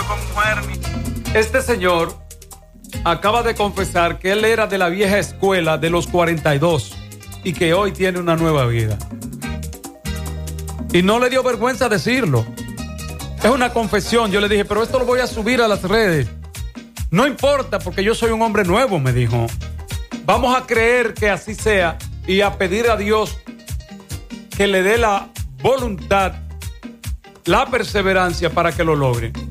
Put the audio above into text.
Este señor acaba de confesar que él era de la vieja escuela de los 42 y que hoy tiene una nueva vida. Y no le dio vergüenza decirlo. Es una confesión. Yo le dije, pero esto lo voy a subir a las redes. No importa, porque yo soy un hombre nuevo, me dijo. Vamos a creer que así sea y a pedir a Dios que le dé la voluntad, la perseverancia para que lo logre.